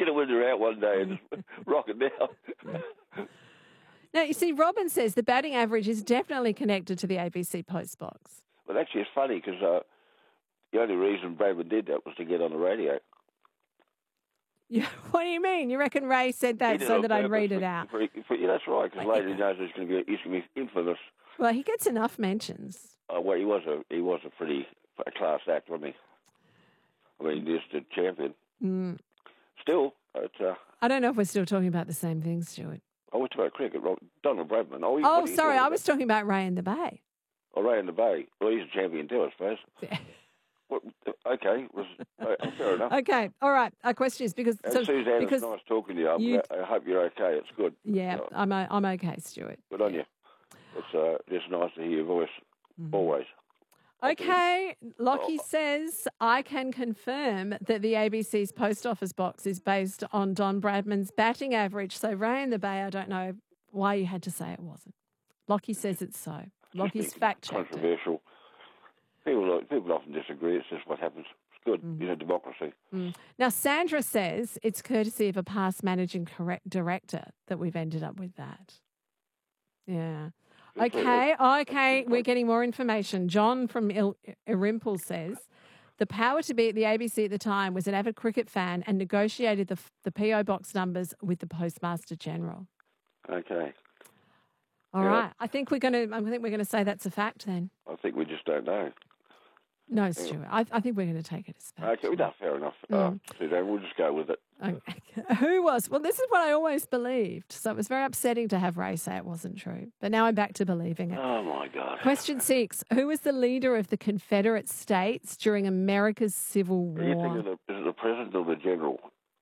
going to win her out one day and just rock it down. Now, you see, Robin says the batting average is definitely connected to the ABC post box. Well, actually, it's funny because the only reason Bradman did that was to get on the radio. Yeah, what do you mean? You reckon Ray said that so that I'd read it out? Yeah, that's right, because later he knows he's going to be infamous. Well, he gets enough mentions. Well, he was a pretty class act, wasn't he? I mean, just a champion. Mm. Still, I don't know if we're still talking about the same thing, Stuart. Oh, we're talking about cricket. Donald Bradman. Oh, sorry, I was talking about Ray in the Bay. Oh, Ray in the Bay. Well, he's a champion too, I suppose. Yeah. Well, okay, fair enough. Okay, all right. Our question is because Suzanne, it's nice talking to you. I hope you're okay. It's good. Yeah, I'm okay, Stuart. Good on you. It's just nice to hear your voice always. Okay, Lockie says, I can confirm that the ABC's post office box is based on Don Bradman's batting average. So Ray in the Bay, I don't know why you had to say it wasn't. Lockie says it's so. Lockie's fact-checked. Controversial. People often disagree. It's just what happens. It's good. Democracy. Now, Sandra says it's courtesy of a past managing director that we've ended up with that. Yeah. Okay, we're getting more information. John from Irimple says the power to be at the ABC at the time was an avid cricket fan and negotiated the PO box numbers with the Postmaster General. Okay. All right. I think we're going to say that's a fact then. I think we just don't know. No, Stuart. I think we're going to take it as fact. Okay, fair enough. Suzanne, we'll just go with it. Okay. Well, this is what I always believed. So it was very upsetting to have Ray say it wasn't true. But now I'm back to believing it. Oh, my God. Question 6. Who was the leader of the Confederate States during America's Civil War? Are you thinking is it the president or the general?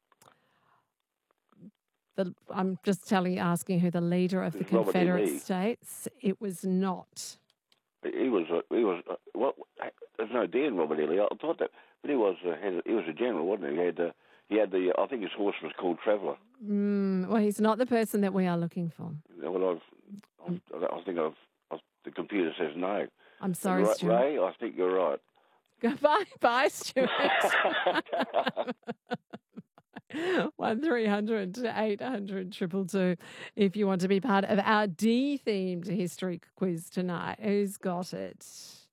I'm just asking who the leader of the Confederate States. It was not. He was. There's no D in Robert E. Lee. I thought that, but he was a general, wasn't he? He had the. I think his horse was called Traveller. Well, he's not the person that we are looking for. Well, the computer says no. I'm sorry, right, Stuart. Ray, I think you're right. Goodbye, bye, Stuart. 1300 800 222 if you want to be part of our D-themed history quiz tonight. Who's got it?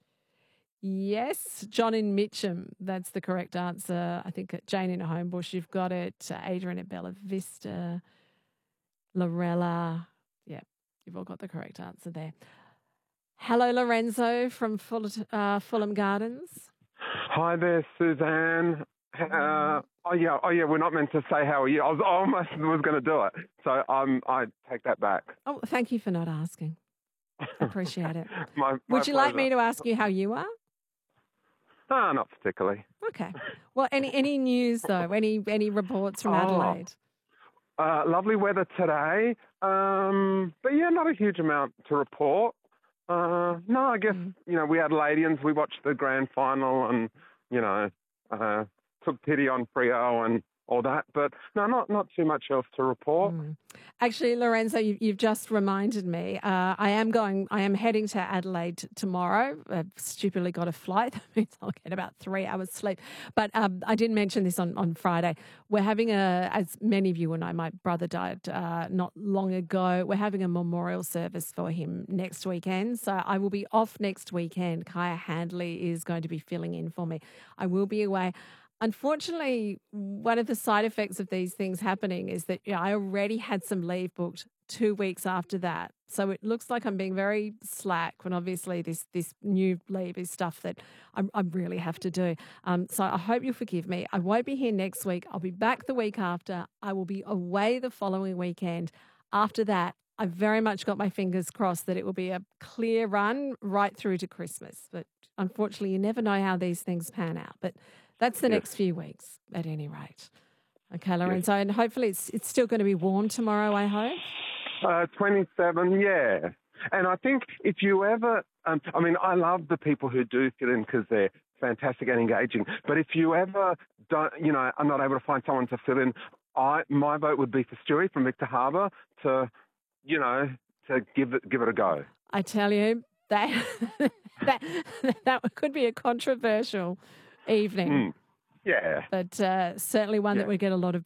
Yes, John in Mitcham. That's the correct answer. I think Jane in Homebush, you've got it. Adrian at Bella Vista. Lorella. Yeah, you've all got the correct answer there. Hello, Lorenzo from Fulham Gardens. Hi there, Suzanne. Oh yeah, we're not meant to say how are you. I almost was going to do it, so I take that back. Oh, thank you for not asking. Appreciate it. my Would you pleasure. like me to ask you how you are? Not particularly. Okay. Well, any news though? Any reports from Adelaide? Lovely weather today, but yeah, not a huge amount to report. No, I guess we Adelaideans. We watched the grand final and took pity on Freo and all that, but no, not too much else to report. Actually, Lorenzo, you've just reminded me. I am heading to Adelaide tomorrow. I've stupidly got a flight. That means I'll get about 3 hours sleep. But I didn't mention this on Friday. We're having as many of you will know, my brother died not long ago. We're having a memorial service for him next weekend. So I will be off next weekend. Kaya Handley is going to be filling in for me. I will be away. Unfortunately, one of the side effects of these things happening is that I already had some leave booked 2 weeks after that. So it looks like I'm being very slack when obviously this new leave is stuff that I really have to do. So I hope you'll forgive me. I won't be here next week. I'll be back the week after. I will be away the following weekend. After that, I've very much got my fingers crossed that it will be a clear run right through to Christmas. But unfortunately, you never know how these things pan out. But that's the next few weeks, at any rate. Okay, Lorenzo, and hopefully it's still going to be warm tomorrow, I hope? 27, yeah. And I think if you ever, I love the people who do fit in because they're fantastic and engaging. But if you ever don't, are not able to find someone to fill in, my vote would be for Stewie from Victor Harbour to give it a go. I tell you, that could be a controversial evening. Yeah. But certainly one that would get a lot of